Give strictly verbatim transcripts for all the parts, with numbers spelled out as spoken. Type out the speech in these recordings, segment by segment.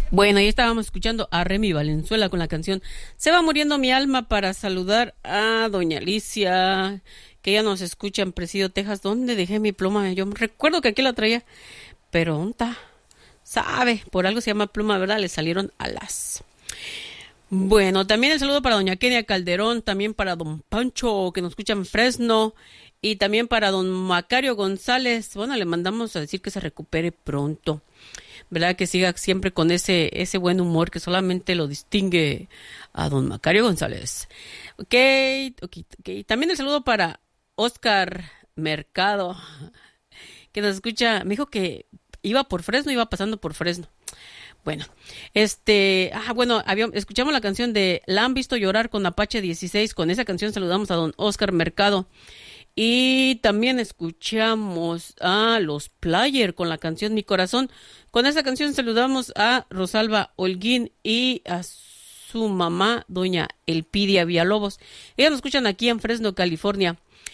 Bueno, ahí estábamos escuchando a Remy Valenzuela con la canción Se va muriendo mi alma, para saludar a doña Alicia, que ya nos escucha en Presidio, Texas. ¿Dónde dejé mi pluma? Yo recuerdo que aquí la traía, pero ¿dónde está? Sabe, por algo se llama pluma, ¿verdad? Le salieron alas. Bueno, también el saludo para doña Kenia Calderón, también para don Pancho, que nos escucha en Fresno, y también para don Macario González. Bueno, le mandamos a decir que se recupere pronto, ¿verdad? Que siga siempre con ese, ese buen humor que solamente lo distingue a don Macario González. Ok, okay, ok. También el saludo para Oscar Mercado, que nos escucha. Me dijo que iba por Fresno, iba pasando por Fresno. Bueno, este, ah, bueno, había, escuchamos la canción de La han visto llorar con Apache dieciséis. Con esa canción saludamos a don Oscar Mercado. Y también escuchamos a los Player con la canción Mi Corazón. Con esa canción saludamos a Rosalba Holguín y a su mamá, doña Elpidia Villalobos. Ellas nos escuchan aquí en Fresno, California.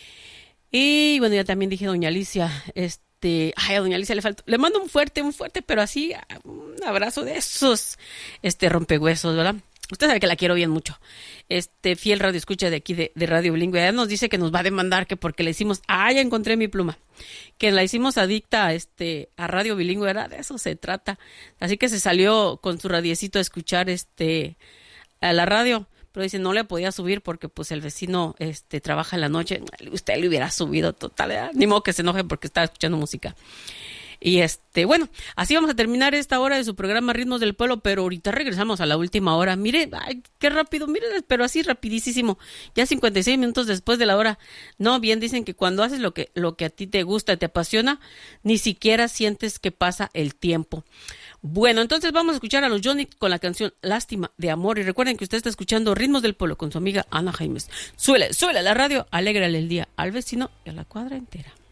Y bueno, ya también dije doña Alicia, este, ay, a doña Alicia le faltó, le mando un fuerte, un fuerte, pero así, un abrazo de esos, este, rompehuesos, ¿verdad? Usted sabe que la quiero bien mucho. Este, fiel radio escucha de aquí de, de Radio Bilingüe. Ella nos dice que nos va a demandar que porque le hicimos, ah, ya encontré mi pluma, que la hicimos adicta, este, a Radio Bilingüe, ¿verdad? De eso se trata. Así que se salió con su radiecito a escuchar, este, a la radio. Pero dice, no le podía subir porque pues el vecino este trabaja en la noche. Usted le hubiera subido total, ¿verdad? Ni modo que se enoje porque está escuchando música. Y este, bueno, así vamos a terminar esta hora de su programa Ritmos del Pueblo, pero ahorita regresamos a la última hora. Mire, ay, qué rápido, mire, pero así rapidísimo. Ya cincuenta y seis minutos después de la hora. No, bien dicen que cuando haces lo que, lo que a ti te gusta, te apasiona, ni siquiera sientes que pasa el tiempo. Bueno, entonces vamos a escuchar a los Johnny con la canción Lástima de Amor. Y recuerden que usted está escuchando Ritmos del Pueblo con su amiga Ana Jaimes. Súbele, súbele a la radio, alégrale el día al vecino y a la cuadra entera.